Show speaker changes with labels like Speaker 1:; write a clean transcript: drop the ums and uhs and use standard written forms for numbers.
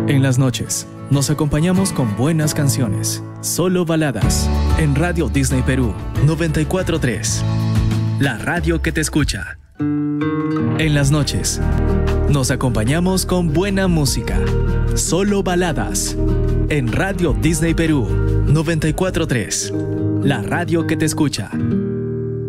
Speaker 1: En las noches, nos acompañamos con buenas canciones. Solo baladas. En Radio Disney Perú 94.3. La radio que te escucha. En las noches, nos acompañamos con buena música. Solo baladas. En Radio Disney Perú 94.3. La radio que te escucha.